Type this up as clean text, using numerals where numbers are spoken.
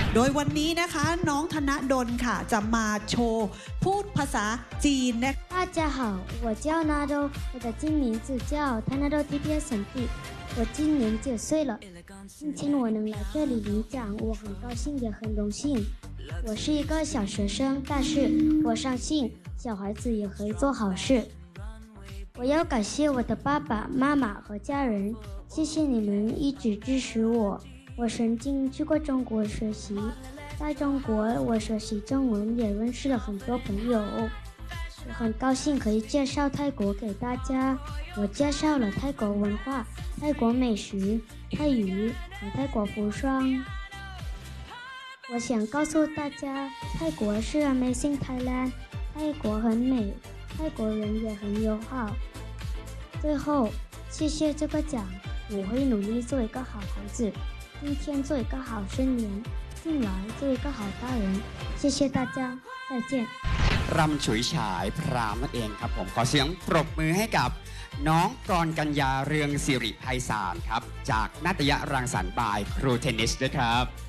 โดยวันนี้นะคะน้องธนดลค่ะจะมาโชว์พูดภาษาจีนนะ大家好，我叫纳豆，我的金名字叫他纳豆 TPS 神帝，我今年9岁了。今天我能来这里领奖，我很高兴也很荣幸。我是一个小学生，但是我相信小孩子也可以做好事。我要感谢我的爸爸妈妈和家人，谢谢你们一直支持我。我曾经去过中国学习，在中国我学习中文，也认识了很多朋友。我很高兴可以介绍泰国给大家。我介绍了泰国文化、泰国美食、泰语和泰国服装。我想告诉大家，泰国是 Amazing Thailand， 泰国很美，泰国人也很友好。最后，谢谢这个奖，我会努力做一个好孩子，今天做一个好青年，进来做一个好大人。谢谢大家，再见。 รำฉุยฉายพรามนั่นเองครับผมขอเสียงปรบมือให้กับน้องกรกัญญาเรืองสิริไพศาลครับจากนาฏยรังสรรค์บายครูเทนนิสด้วยครับ